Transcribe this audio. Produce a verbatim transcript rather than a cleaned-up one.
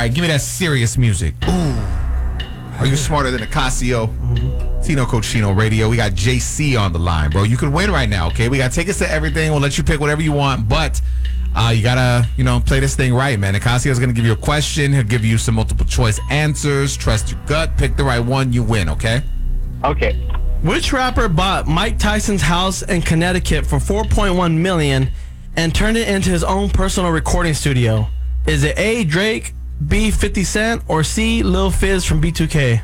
right, give me that serious music. Ooh. Are you smarter than a Casio? Mm-hmm. Tino Cochino Radio. We got J C on the line, bro. You can win right now, okay? We got tickets to everything. We'll let you pick whatever you want, but uh, you got to, you know, play this thing right, man. Acasio's going to give you a question. He'll give you some multiple choice answers. Trust your gut. Pick the right one. You win, okay? Okay. Which rapper bought Mike Tyson's house in Connecticut for four point one million dollars and turned it into his own personal recording studio? Is it A, Drake, B, fifty Cent, or C, Lil Fizz from B two K?